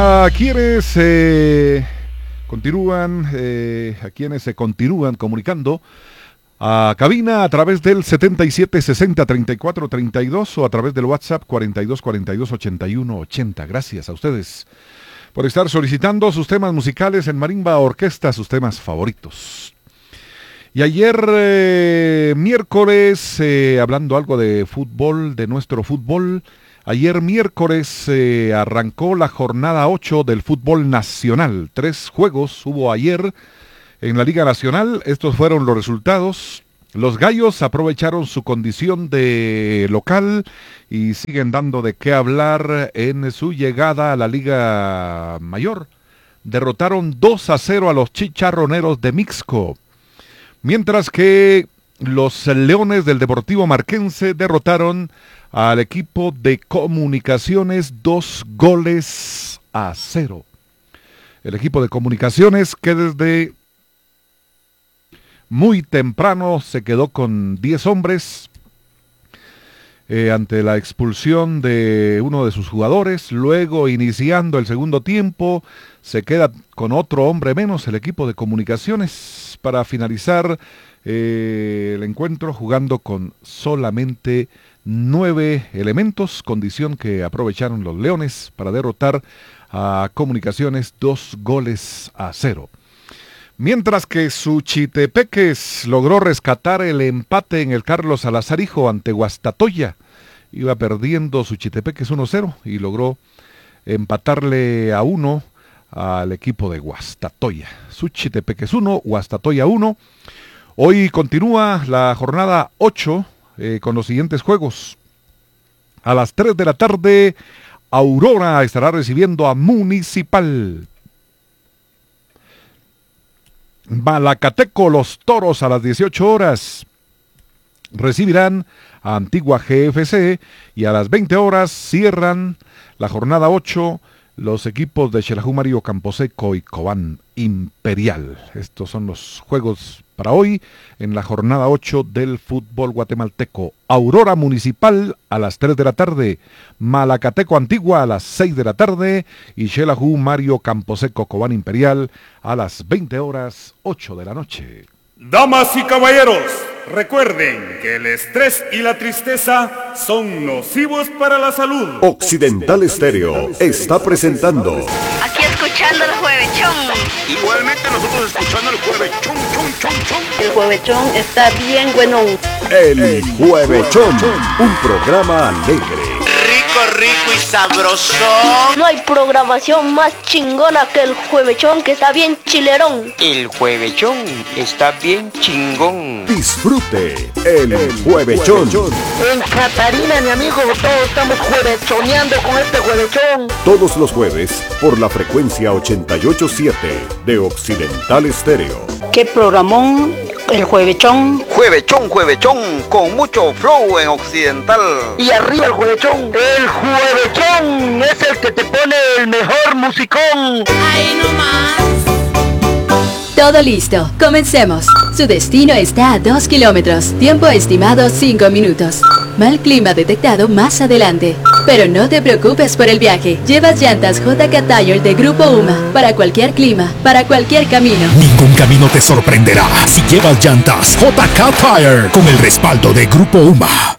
A quienes se continúan comunicando a cabina a través del 7760-3432 o a través del WhatsApp 4242-8180. Gracias a ustedes por estar solicitando sus temas musicales en Marimba Orquesta, sus temas favoritos. Y ayer miércoles, hablando algo de fútbol, de nuestro fútbol, ayer miércoles arrancó la jornada 8 del fútbol nacional. 3 juegos hubo ayer en la Liga Nacional. Estos fueron los resultados. Los Gallos aprovecharon su condición de local y siguen dando de qué hablar en su llegada a la Liga Mayor. Derrotaron 2-0 a los Chicharroneros de Mixco. Mientras que los Leones del Deportivo Marquense derrotaron al equipo de Comunicaciones 2-0. El equipo de Comunicaciones que desde muy temprano se quedó con 10 hombres ante la expulsión de uno de sus jugadores. Luego, iniciando el segundo tiempo, se queda con otro hombre menos el equipo de Comunicaciones para finalizar el encuentro jugando con solamente 9 elementos, condición que aprovecharon los Leones para derrotar a Comunicaciones 2-0. Mientras que Suchitepeques logró rescatar el empate en el Carlos Salazarijo ante Guastatoya. Iba perdiendo Suchitepeques 1-0 y logró empatarle a 1 al equipo de Guastatoya. Suchitepeques 1, Guastatoya 1. Hoy continúa la jornada 8 con los siguientes juegos. A las 3 de la tarde, Aurora estará recibiendo a Municipal. Malacateco, los Toros, a las 18 horas recibirán a Antigua GFC y a las 20 horas cierran la jornada 8 los equipos de Xelajú Mario Camposeco y Cobán Imperial. Estos son los juegos para hoy en la jornada 8 del fútbol guatemalteco. Aurora Municipal a las 3 de la tarde, Malacateco Antigua a las 6 de la tarde y Xelajú Mario Camposeco Cobán Imperial a las 20 horas 8 de la noche. Damas y caballeros, recuerden que el estrés y la tristeza son nocivos para la salud. Occidental Estéreo está presentando. Aquí escuchando el Juevechón. Igualmente nosotros escuchando el Juevechón, chon. El Juevechón está bien bueno. El Juevechón, un programa alegre. Rico y sabroso. No hay programación más chingona que el Juevechón, que está bien chilerón. El Juevechón está bien chingón. Disfrute el Juevechón. En Catarina, mi amigo, todos estamos juevechoneando con este Juevechón. Todos los jueves por la frecuencia 88.7 de Occidental Estéreo. ¿Qué programón? El Juevechón. Juevechón, con mucho flow en Occidental. Y arriba el Juevechón. El Juevechón es el que te pone el mejor musicón. Ahí nomás. Todo listo, comencemos. Su destino está a 2 kilómetros. Tiempo estimado 5 minutos. Mal clima detectado más adelante. Pero no te preocupes por el viaje. Llevas llantas JK Tire de Grupo UMA. Para cualquier clima, para cualquier camino. Ningún camino te sorprenderá si llevas llantas JK Tire con el respaldo de Grupo UMA.